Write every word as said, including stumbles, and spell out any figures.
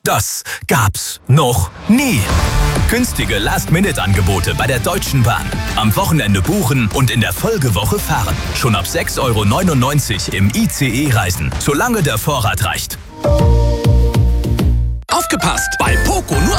Das gab's noch nie. Günstige Last-Minute-Angebote bei der Deutschen Bahn. Am Wochenende buchen und in der Folgewoche fahren. Schon ab sechs Euro neunundneunzig im I C E reisen, solange der Vorrat reicht. Aufgepasst! Bei Poco nur